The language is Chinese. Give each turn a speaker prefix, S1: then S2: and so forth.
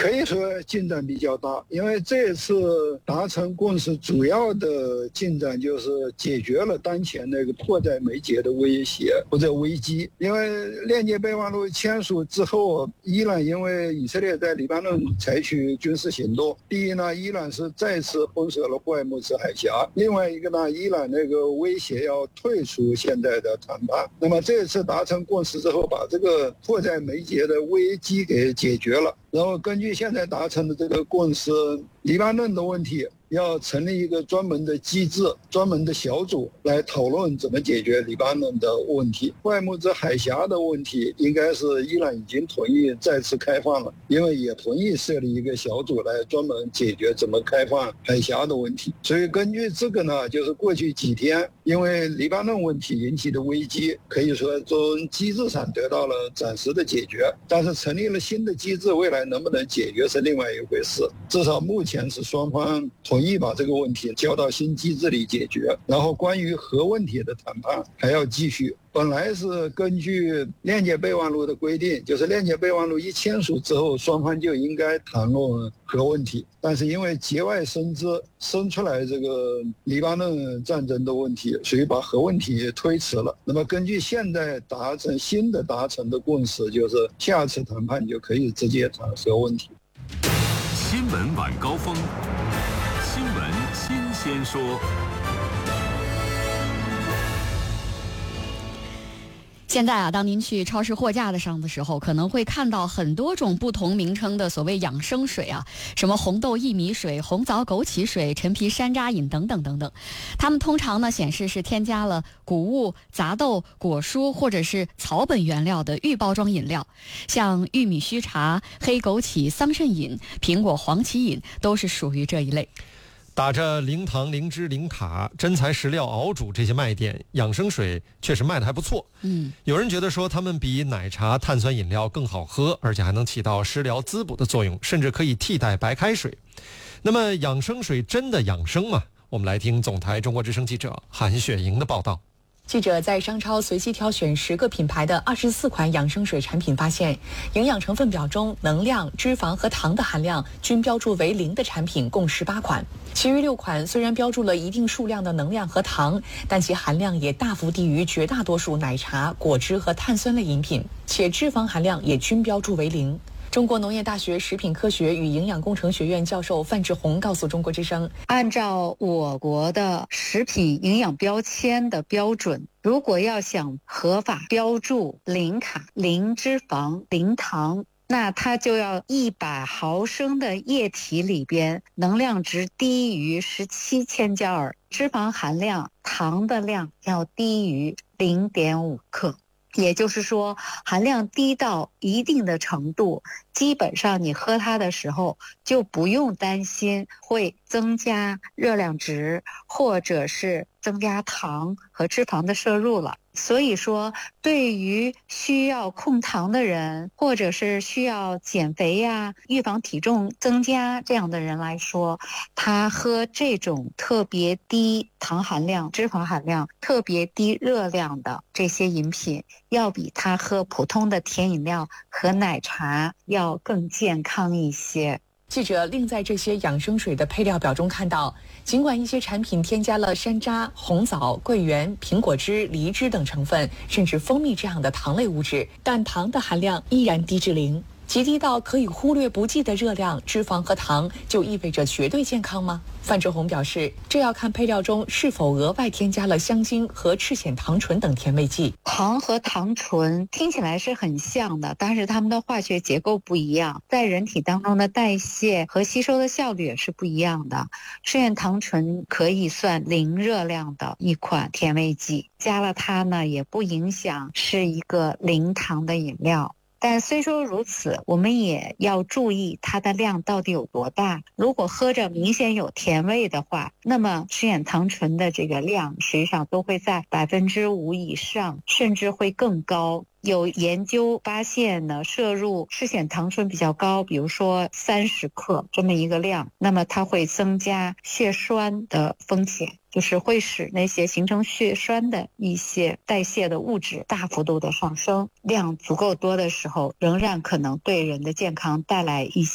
S1: 可以说进展比较大，因为这次达成共识主要的进展就是解决了当前那个迫在眉睫的威胁或者危机。因为链接备忘录签署之后，伊朗因为以色列在黎巴嫩采取军事行动，第一呢，伊朗是再次封锁了霍尔木兹海峡，另外一个呢，伊朗那个威胁要退出现在的谈判。那么这次达成共识之后，把这个迫在眉睫的危机给解决了，然后根据现在达成的这个共识，黎巴嫩的问题要成立一个专门的机制、专门的小组来讨论怎么解决黎巴嫩的问题。霍尔木兹海峡的问题应该是伊朗已经同意再次开放了，因为也同意设立一个小组来专门解决怎么开放海峡的问题。所以根据这个呢，就是过去几天因为黎巴嫩问题引起的危机，可以说从机制上得到了暂时的解决，但是成立了新的机制，未来能不能解决是另外一回事。至少目前是双方同意把这个问题交到新机制里解决，然后关于核问题的谈判还要继续。本来是根据链接备忘录的规定，就是链接备忘录一签署之后，双方就应该谈论核问题，但是因为节外生枝，生出来这个黎巴嫩战争的问题，所以把核问题推迟了。那么根据现在新的达成的共识，就是下次谈判就可以直接谈核问题。
S2: 新闻晚高峰，新闻新鲜说。
S3: 现在啊，当您去超市货架上的时候，可能会看到很多种不同名称的所谓养生水啊，什么红豆薏米水、红枣枸杞水、陈皮山楂饮等等等等。它们通常呢显示是添加了谷物、杂豆、果蔬或者是草本原料的预包装饮料，像玉米须茶、黑枸杞桑葚饮、苹果黄芪饮都是属于这一类。
S4: 打着零糖、零脂、零卡、真材实料熬煮这些卖点，养生水确实卖得还不错。有人觉得说他们比奶茶、碳酸饮料更好喝，而且还能起到食疗滋补的作用，甚至可以替代白开水。那么养生水真的养生吗？我们来听总台中国之声记者韩雪莹的报道。
S5: 记者在商超随机挑选10个品牌的24款养生水产品，发现营养成分表中能量、脂肪和糖的含量均标注为0的产品共18款，其余6款虽然标注了一定数量的能量和糖，但其含量也大幅低于绝大多数奶茶、果汁和碳酸类饮品，且脂肪含量也均标注为0。中国农业大学食品科学与营养工程学院教授范志红告诉中国之声，
S6: 按照我国的食品营养标签的标准，如果要想合法标注0卡、0脂肪、0糖，那它就要100毫升的液体里边能量值低于17千焦耳，脂肪含量、糖的量要低于0.5克。也就是说，含量低到一定的程度，基本上你喝它的时候就不用担心会增加热量值，或者是增加糖和脂肪的摄入了。所以说，对于需要控糖的人，或者是需要减肥呀、预防体重增加这样的人来说，他喝这种特别低糖含量、脂肪含量、特别低热量的这些饮品，要比他喝普通的甜饮料和奶茶要更健康一些。
S5: 记者另在这些养生水的配料表中看到，尽管一些产品添加了山楂、红枣、桂圆、苹果汁、梨汁等成分，甚至蜂蜜这样的糖类物质，但糖的含量依然低至0，极低到可以忽略不计的热量、脂肪和糖，就意味着绝对健康吗？范志红表示，这要看配料中是否额外添加了香精和赤藓糖醇等甜味剂。
S6: 糖和糖醇听起来是很像的，但是它们的化学结构不一样，在人体当中的代谢和吸收的效率也是不一样的。赤藓糖醇可以算0热量的一款甜味剂，加了它呢也不影响是一个0糖的饮料。但虽说如此，我们也要注意它的量到底有多大。如果喝着明显有甜味的话，那么赤藓糖醇的这个量实际上都会在5%以上，甚至会更高。有研究发现呢，摄入赤藓糖醇比较高，比如说30克这么一个量，那么它会增加血栓的风险，就是会使那些形成血栓的一些代谢的物质大幅度的上升。量足够多的时候，仍然可能对人的健康带来一些